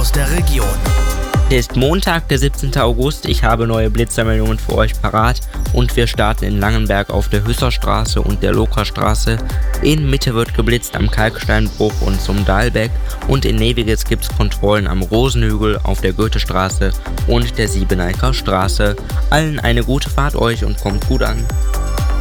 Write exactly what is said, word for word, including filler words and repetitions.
aus der Region. Es ist Montag, der siebzehnte August. Ich habe neue Blitzermeldungen für euch parat und wir starten in Langenberg auf der Hüsserstraße und der Lokerstraße. In Mitte wird geblitzt am Kalksteinbruch und zum Dahlbeck und in Neviges gibt es Kontrollen am Rosenhügel, auf der Goethestraße und der Siebeneiker Straße. Allen eine gute Fahrt euch und kommt gut an.